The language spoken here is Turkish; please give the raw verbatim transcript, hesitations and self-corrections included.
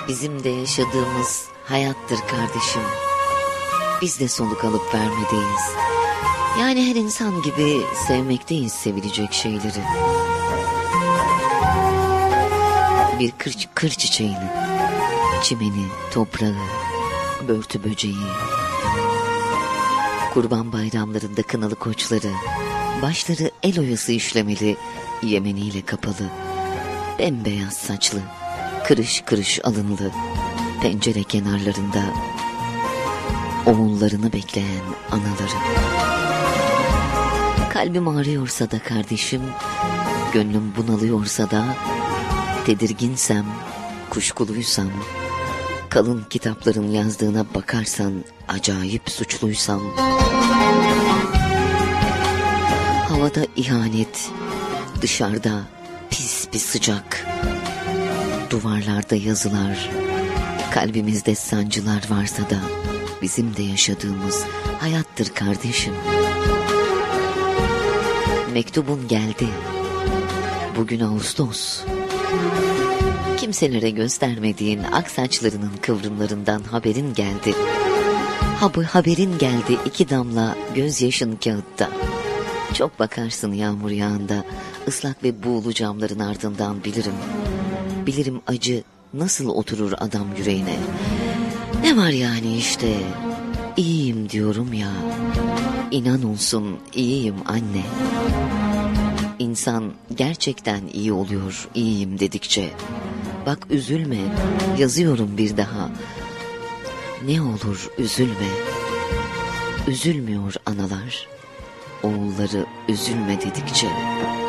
Bizim de yaşadığımız hayattır kardeşim. Biz de soluk alıp vermedeyiz. Yani her insan gibi sevmekteyiz sevilecek şeyleri. Bir kır, kır çiçeğini, çimeni, toprağı, börtü böceği, kurban bayramlarında kınalı koçları, başları el oyası işlemeli, yemeniyle kapalı, bembeyaz saçlı, kırış kırış alınlı, pencere kenarlarında oğullarını bekleyen anaları. Kalbim ağrıyorsa da kardeşim, gönlüm bunalıyorsa da, tedirginsem, kuşkuluysam, kalın kitapların yazdığına bakarsan acayip suçluysam, havada ihanet, dışarıda pis bir sıcak, duvarlarda yazılar, kalbimizde sancılar varsa da bizim de yaşadığımız hayattır kardeşim. Mektubun geldi. Bugün Ağustos. Kimselere göstermediğin ak saçlarının kıvrımlarından haberin geldi. Hab haberin geldi iki damla gözyaşın kağıtta. Çok bakarsın yağmur yağında, ıslak ve buğulu camların ardından bilirim. Bilirim acı nasıl oturur adam yüreğine. Ne var yani işte, iyiyim diyorum ya. İnan olsun iyiyim anne. İnsan gerçekten iyi oluyor iyiyim dedikçe. Bak üzülme, yazıyorum bir daha. Ne olur üzülme. Üzülmüyor analar, oğulları üzülme dedikçe.